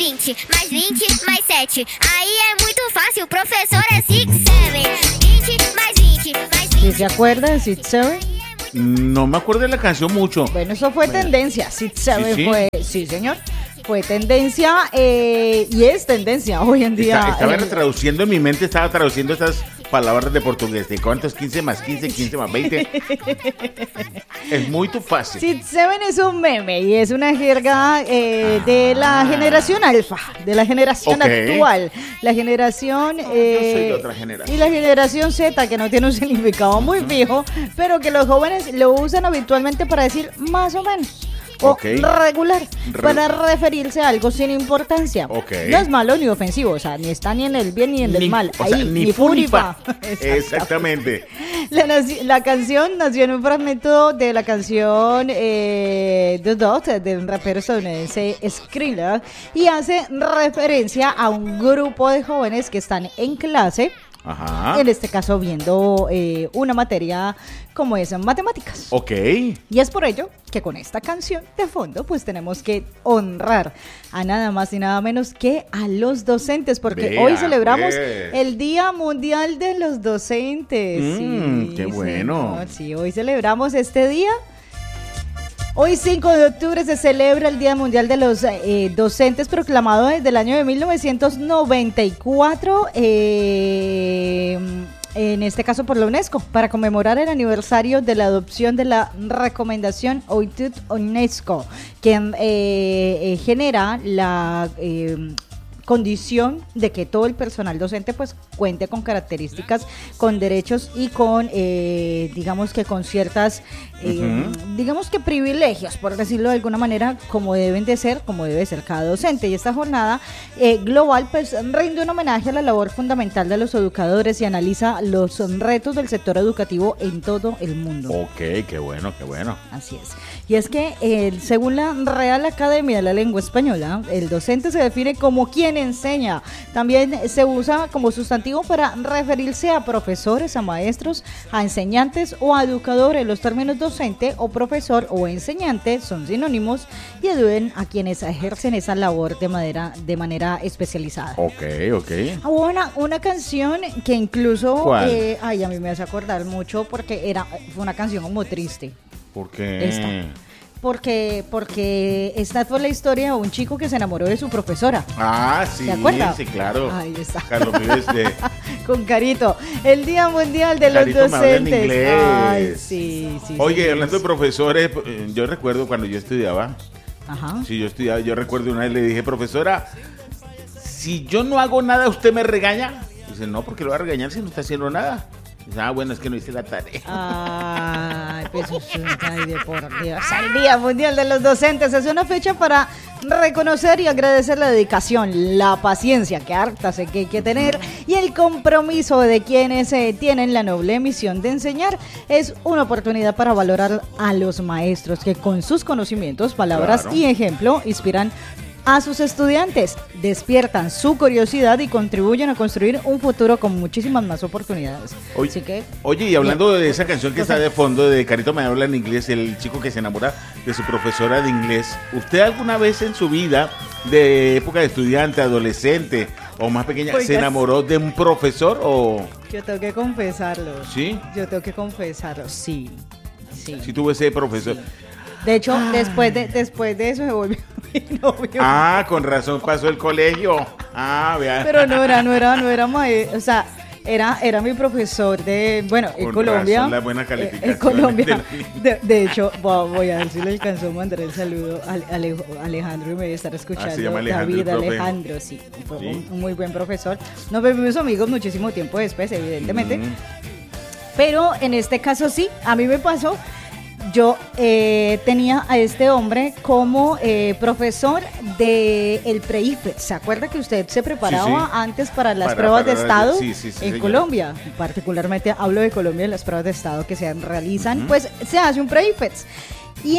20, mais 20, mais 7. Aí é muito fácil, o professor é 6, 7. 20 mais 20, mais 20. ¿Sí se acuerda de Six Seven? No me acuerdo de la canción mucho. Bueno, eso fue tendencia. Six Seven sí. fue, sí señor, fue tendencia y es tendencia hoy en día. Estaba traduciendo en mi mente, estaba traduciendo estas palabras de portugués. ¿De cuántos? 15 más 15, 15 más 20. Es muy fácil. Six Seven es un meme y es una jerga de la generación alfa, de la generación actual. La generación... Yo soy de otra generación. Y la generación Z, que no tiene un significado muy fijo, pero que los jóvenes lo usan habitualmente para decir más o menos. O regular, para referirse a algo sin importancia. No es malo ni ofensivo, o sea, ni está ni en el bien ni en el mal. O sea, ahí, ni funifa. Exactamente. La canción nació en un fragmento de la canción The Dot, de un rapero estadounidense Skrilla, y hace referencia a un grupo de jóvenes que están en clase. Ajá. En este caso viendo una materia como es en matemáticas. Y es por ello que con esta canción de fondo pues tenemos que honrar a nada más y nada menos que a los docentes, porque hoy celebramos el Día Mundial de los Docentes. Qué bueno. Sí, hoy celebramos este día. Hoy 5 de octubre se celebra el Día Mundial de los Docentes, proclamado desde el año de 1994, en este caso por la UNESCO, para conmemorar el aniversario de la adopción de la recomendación OITUD UNESCO, que genera la... condición de que todo el personal docente pues cuente con características, con derechos y con digamos que con ciertas digamos que privilegios, por decirlo de alguna manera, como deben de ser, como debe ser cada docente. Y esta jornada global pues rinde un homenaje a la labor fundamental de los educadores y analiza los retos del sector educativo en todo el mundo. Qué bueno. Así es. Y es que según la Real Academia de la Lengua Española, el docente se define como quien enseña. También se usa como sustantivo para referirse a profesores, a maestros, a enseñantes o a educadores. Los términos docente o profesor o enseñante son sinónimos y aluden a quienes ejercen esa labor de manera especializada. Hubo una canción que incluso a mí me hace acordar mucho porque fue una canción como triste. ¿Por qué? Porque esta fue la historia de un chico que se enamoró de su profesora. Sí. ¿Se acuerda? Sí, claro. Ahí está. Carlos Vives con Carito. El Día Mundial de Carito los Docentes. Me habla en inglés. Ay, sí. Oye, hablando de profesores, yo recuerdo cuando yo estudiaba. Ajá. Sí, yo recuerdo una vez le dije, profesora, si yo no hago nada, ¿usted me regaña? Dice, no, porque lo va a regañar si no está haciendo nada. Bueno, es que no hice la tarea. Ay, pues ay, de por Dios. El Día Mundial de los Docentes es una fecha para reconocer y agradecer la dedicación, la paciencia, que harta sé que hay que tener, y el compromiso de quienes tienen la noble misión de enseñar. Es una oportunidad para valorar a los maestros que con sus conocimientos, palabras y ejemplo inspiran a sus estudiantes, despiertan su curiosidad y contribuyen a construir un futuro con muchísimas más oportunidades. Oye, y hablando de esa canción que está de fondo de Carito me habla en inglés, el chico que se enamora de su profesora de inglés, ¿usted alguna vez en su vida, de época de estudiante, adolescente o más pequeña, se enamoró de un profesor o...? Yo tengo que confesarlo. ¿Sí? Yo tengo que confesarlo, sí. Sí tuve ese profesor. Sí. De hecho, después de eso se volvió mi novio. Con razón pasó el colegio. Vea. Pero no era maestro, o sea, era mi profesor en Colombia. Razón, la buena calificación. En Colombia. De hecho, voy a ver si le alcanzó a mandar el saludo a Alejandro y me debe estar escuchando. Se llama Alejandro, David Alejandro, sí. Fue un muy buen profesor. Nos volvimos amigos muchísimo tiempo después, evidentemente. Pero en este caso sí, a mí me pasó. Yo tenía a este hombre como profesor del pre-IFET. ¿Se acuerda que usted se preparaba antes para las pruebas de estado en Colombia? Particularmente hablo de Colombia, las pruebas de estado que se realizan, pues se hace un pre-IFET. Y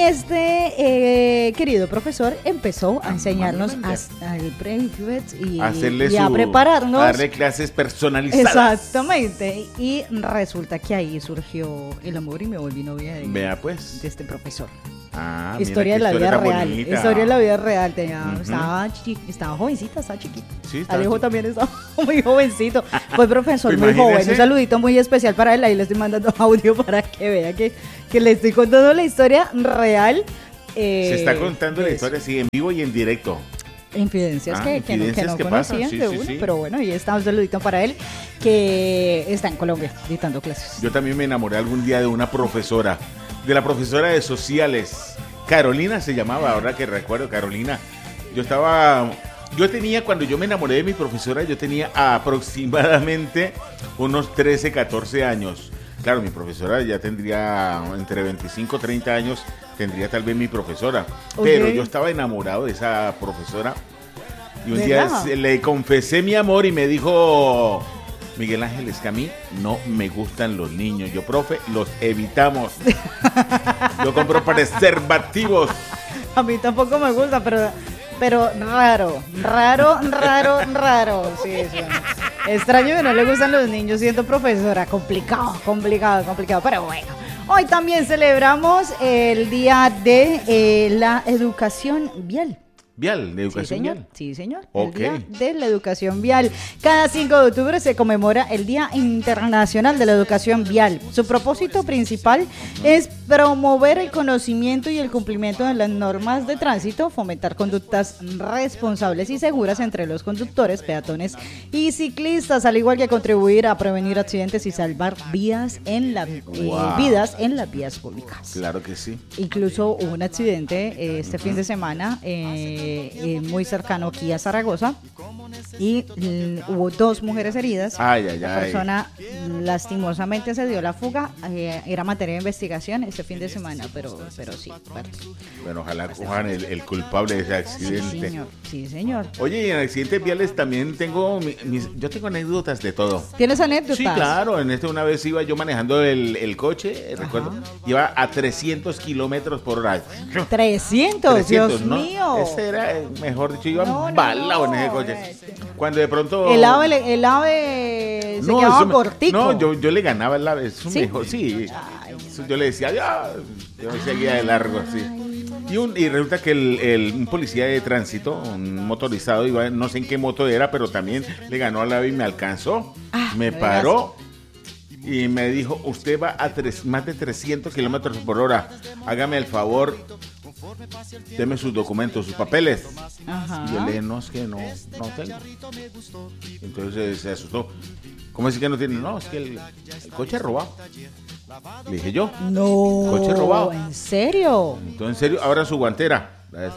este querido profesor empezó a enseñarnos al pre-IFET y a prepararnos. A darle clases personalizadas. Exactamente. Y resulta que ahí surgió el amor y me volví novia de este profesor. Ah, historia de mira la qué vida tan real. bonita. Historia de la vida real. Ujú. Estaba jovencita, estaba chiquita. Sí, estaba Alejo chiquita. también estaba muy jovencito. Fue profesor Pues muy joven. imagínese. Un saludito muy especial para él. Ahí le estoy mandando audio para que vea que le estoy contando la historia real. Se está contando de la eso. historia así en vivo y en directo. Infidencias que infidencias no que conocían pasan, sí, de sí, uno, sí. pero bueno, ahí está un saludito para él que está en Colombia dictando clases. Yo también me enamoré algún día de una profesora, de la profesora de sociales. Carolina se llamaba, ahora que recuerdo, Carolina. Yo tenía, cuando yo me enamoré de mi profesora, yo tenía aproximadamente unos 13, 14 años. Claro, mi profesora ya tendría entre 25 y 30 años, tendría tal vez mi profesora. Pero yo estaba enamorado de esa profesora. Y un día ¿Verdad? le confesé mi amor y me dijo, Miguel Ángel, es que a mí no me gustan los niños. Yo, profe, los evitamos. Yo compro preservativos. A mí tampoco me gusta, pero raro. Sí, sí. Extraño que no le gustan los niños siendo profesora. Complicado. Pero bueno, hoy también celebramos el Día de la Educación Vial. Vial, de educación vial. Sí, señor. Ok. El Día de la Educación Vial. Cada 5 de octubre se conmemora el Día Internacional de la Educación Vial. Su propósito principal es promover el conocimiento y el cumplimiento de las normas de tránsito, fomentar conductas responsables y seguras entre los conductores, peatones y ciclistas, al igual que contribuir a prevenir accidentes y salvar vidas en las vías públicas. Claro que sí. Incluso hubo un accidente este fin de semana muy cercano aquí a Zaragoza y hubo 2 mujeres heridas. Ay, ay, La ay. persona lastimosamente se dio la fuga. Era materia de investigación este fin de semana, pero sí, fuerte. Bueno, ojalá cojan el culpable de ese Sí, accidente. señor. Sí, señor. Oye, y en accidentes viales también tengo yo tengo anécdotas de todo. ¿Tienes anécdotas? Sí, claro, una vez iba yo manejando el coche, recuerdo, iba a 300 kilómetros por hora. 300, Dios ¿no? mío. Ese era, mejor dicho, iba No, embalado en ese no. coche. Cuando de pronto... El ave se No, quedaba eso cortico. No, yo le ganaba el ave, es un ¿Sí? mejor, sí. Ay, Eso yo le decía, ya, yo me seguía de largo, así. Y resulta que un policía de tránsito, un motorizado, iba, no sé en qué moto era, pero también le ganó al ave y me alcanzó. Me no paró y me dijo, usted va a más de 300 kilómetros por hora. Hágame el favor, deme sus documentos, sus papeles. Ajá. Y yo le dije, no, es que no tengo. Entonces se asustó. ¿Cómo es que no tiene? No, es que el coche es robado. Le dije yo. No. Coche robado. ¿En serio? Entonces, en serio, abra su guantera.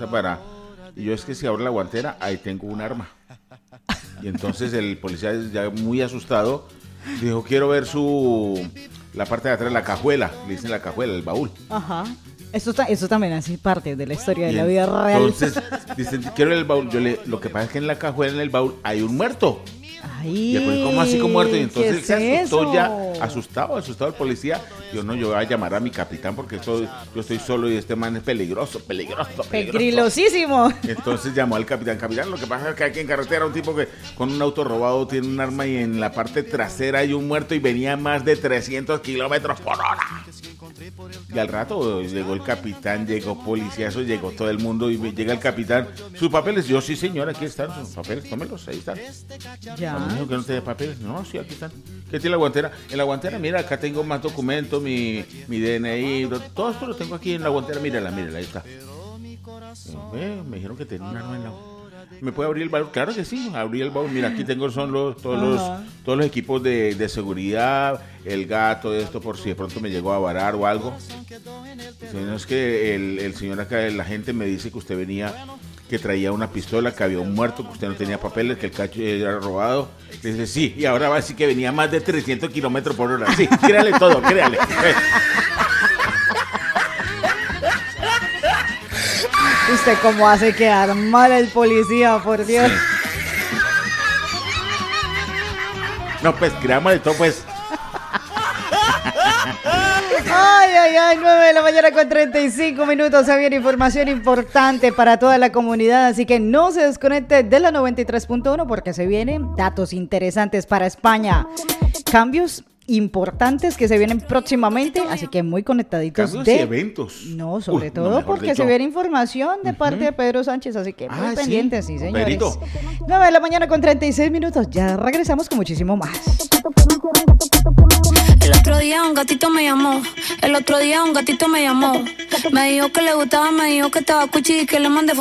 Y yo, es que si abro la guantera, ahí tengo un arma. Y entonces el policía, ya muy asustado, dijo, quiero ver la parte de atrás, la cajuela. Le dicen la cajuela, el baúl. Ajá. Eso también hace parte de la historia de Y la vida real. entonces, dicen, quiero ver el baúl. Lo que pasa es que en la cajuela, en el baúl, hay un muerto. Ay, Y el policía, ¿cómo así como muerto? Y entonces él ¿qué se es asustó eso? ya, asustado el policía. Yo voy a llamar a mi capitán porque yo estoy solo y este man es peligroso. Pegrilosísimo. Entonces llamó al capitán, lo que pasa es que aquí en carretera un tipo que con un auto robado tiene un arma y en la parte trasera hay un muerto y venía a más de 300 kilómetros por hora. Y al rato llegó el capitán, llegó policía, llegó todo el mundo y llega el capitán. ¿Sus papeles? Yo, sí señor, aquí están sus papeles, tómelos, ahí están. Ya. Me dijo que no tenía papeles. No, sí, aquí están. ¿Qué tiene la guantera? En la guantera, mira, acá tengo más documentos, mi DNI, todo esto lo tengo aquí en la guantera, mírala, ahí está. Me dijeron que tenía un arma en la... ¿Me puede abrir el baúl? Claro que sí, abrí el baúl. Mira, aquí tengo todos los equipos de seguridad, el gato, esto por si de pronto me llegó a varar o algo. Sino es que el señor acá, la gente me dice que usted venía, que traía una pistola, que había un muerto, que usted no tenía papeles, que el cacho era robado. Le dice, sí, y ahora va a decir que venía a más de 300 kilómetros por hora. Sí, créale todo, créale. ¿Usted cómo hace quedar mal el policía, por Dios? No, pues, creámosle todo, pues. Ay, 9 de la mañana con 35 minutos. Se viene información importante para toda la comunidad, así que no se desconecte de la 93.1 porque se vienen datos interesantes para España. Cambios importantes que se vienen próximamente, así que muy conectaditos. Cambios y eventos. No, sobre Uy, todo mejor porque dicho. se viene información de parte de Pedro Sánchez, así que muy ¿sí? pendientes, sí, señores. Pedrito. 9 de la mañana con 36 minutos, ya regresamos con muchísimo más. El otro día un gatito me llamó. El otro día un gatito me llamó. Me dijo que le gustaba, me dijo que estaba cuchi y que le mandé